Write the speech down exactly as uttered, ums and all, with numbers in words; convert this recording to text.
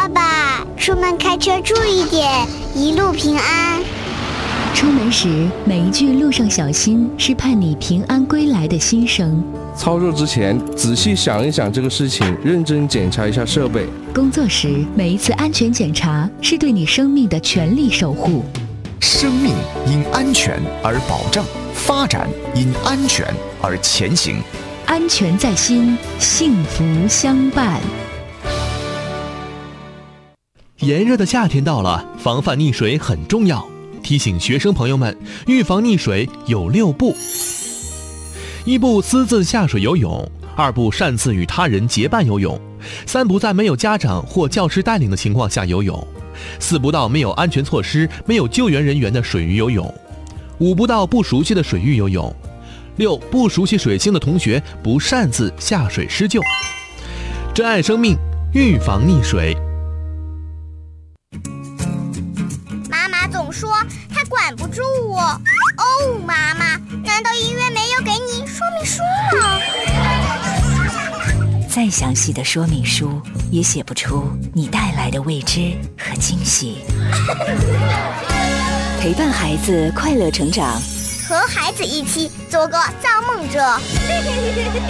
爸爸，出门开车注意点，一路平安。 出门时每一句路上小心是盼你平安归来的心声。 操作之前仔细想一想这个事情，认真检查一下设备。 工作时每一次安全检查是对你生命的全力守护。 生命因安全而保障，发展因安全而前行。 安全在心，幸福相伴。 炎热的夏天到了，防范溺水很重要。提醒学生朋友们，预防溺水有六步：一步私自下水游泳，二步擅自与他人结伴游泳，三不在没有家长或教师带领的情况下游泳，四不到没有安全措施、没有救援人员的水域游泳，五不到不熟悉的水域游泳，六不熟悉水性的同学不擅自下水施救。珍爱生命，预防溺水。 妈妈总说她管不住我。哦，妈妈，难道医院没有给你说明书吗？ 再详细的说明书也写不出你带来的未知和惊喜。陪伴孩子快乐成长， 和孩子一起做个造梦者。